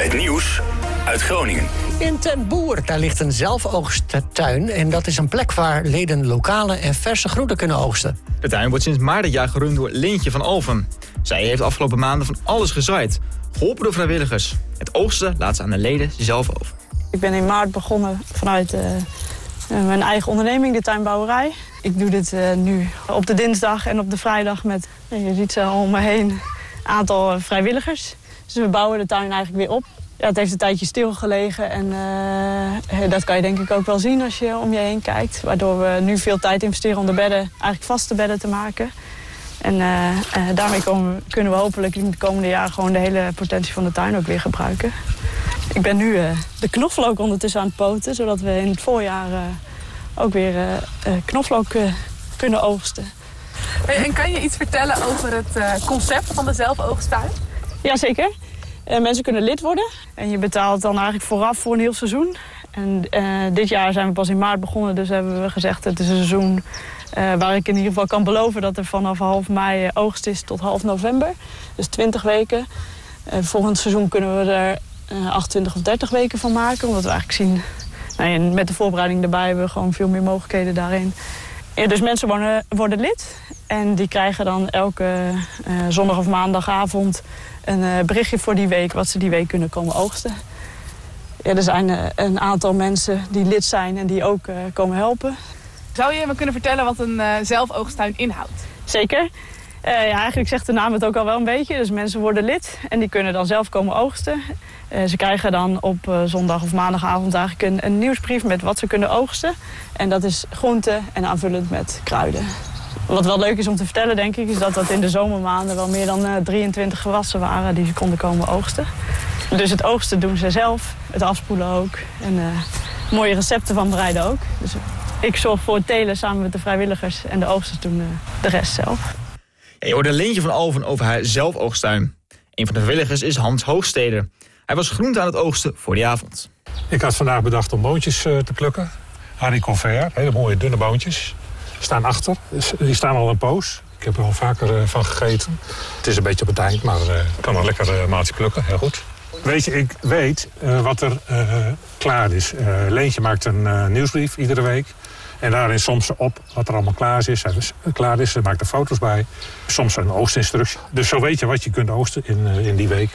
Het nieuws uit Groningen. In Ten Boer, daar ligt een zelfoogsttuin. En dat is een plek waar leden lokale en verse groenten kunnen oogsten. De tuin wordt sinds maart dit jaar gerund door Leentje van Alphen. Zij heeft afgelopen maanden van alles gezaaid. Geholpen door vrijwilligers. Het oogsten laat ze aan de leden zelf over. Ik ben in maart begonnen vanuit mijn eigen onderneming, de tuinbouwerij. Ik doe dit nu op de dinsdag en op de vrijdag met, je ziet ze al om me heen, een aantal vrijwilligers. Dus we bouwen de tuin eigenlijk weer op. Ja, het heeft een tijdje stilgelegen en dat kan je denk ik ook wel zien als je om je heen kijkt. Waardoor we nu veel tijd investeren om de bedden, eigenlijk vaste bedden te maken. En daarmee kunnen we hopelijk in de komende jaren gewoon de hele potentie van de tuin ook weer gebruiken. Ik ben nu de knoflook ondertussen aan het poten, zodat we in het voorjaar ook weer knoflook kunnen oogsten. En kan je iets vertellen over het concept van de zelfoogsttuin? Jazeker. Mensen kunnen lid worden en je betaalt dan eigenlijk vooraf voor een heel seizoen. En dit jaar zijn we pas in maart begonnen, dus hebben we gezegd het is een seizoen waar ik in ieder geval kan beloven dat er vanaf half mei oogst is tot half november. Dus 20 weken. Volgend seizoen kunnen we er 28 of 30 weken van maken, omdat we eigenlijk zien, met de voorbereiding erbij hebben we gewoon veel meer mogelijkheden daarin. Ja, dus mensen worden lid en die krijgen dan elke zondag of maandagavond een berichtje voor die week wat ze die week kunnen komen oogsten. Ja, er zijn een aantal mensen die lid zijn en die ook komen helpen. Zou je me kunnen vertellen wat een zelfoogsttuin inhoudt? Zeker. Eigenlijk zegt de naam het ook al wel een beetje. Dus mensen worden lid en die kunnen dan zelf komen oogsten. Ze krijgen dan op zondag of maandagavond eigenlijk een nieuwsbrief met wat ze kunnen oogsten. En dat is groenten en aanvullend met kruiden. Wat wel leuk is om te vertellen, denk ik, is dat in de zomermaanden wel meer dan 23 gewassen waren die ze konden komen oogsten. Dus het oogsten doen ze zelf, het afspoelen ook en mooie recepten van bereiden ook. Dus ik zorg voor het telen samen met de vrijwilligers en de oogsters doen de rest zelf. Ja, je hoorde Leentje van Alphen over haar zelfoogsttuin. Een van de vrijwilligers is Hans Hoogstede. Hij was groente aan het oogsten voor die avond. Ik had vandaag bedacht om boontjes te plukken. Haricots verts, hele mooie dunne boontjes. Staan achter. Die staan al een poos. Ik heb er al vaker van gegeten. Het is een beetje op het eind, maar ik kan een lekker maatje plukken. Heel goed. Weet je, ik weet wat er klaar is. Leentje maakt een nieuwsbrief iedere week. En daarin soms op wat er allemaal klaar is. Ze maakt er foto's bij. Soms een oogstinstructie. Dus zo weet je wat je kunt oogsten in die week.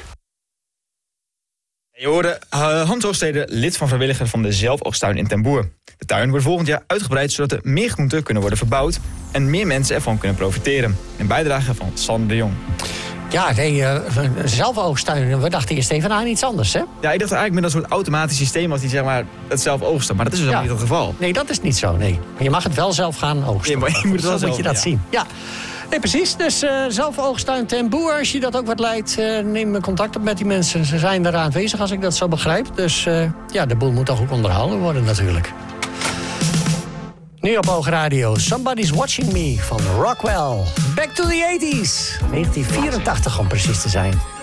Je hoorde Hans Hoogstede, lid van vrijwilliger van de zelfoogsttuin in Ten Boer. De tuin wordt volgend jaar uitgebreid zodat er meer groenten kunnen worden verbouwd en meer mensen ervan kunnen profiteren. Een bijdrage van Sander de Jong. Ja, zelfoogsttuin. We dachten eerst even aan iets anders, hè? Ja, ik dacht eigenlijk met een soort automatisch systeem als die zeg maar het zelf oogsten. Maar dat is dus helemaal niet het geval. Nee, dat is niet zo, nee. Maar je mag het wel zelf gaan oogsten. Ja, maar je moet het wel zo zelf, moet je dat zien. Ja. Nee, precies. Dus zelfoogsttuin Ten Boer, als je dat ook wat leidt, neem contact op met die mensen. Ze zijn daar aanwezig, als ik dat zo begrijp. Dus de boel moet toch ook onderhouden worden natuurlijk. Nu op Hoog Radio, Somebody's Watching Me van Rockwell. Back to the 80s. 1984 om precies te zijn.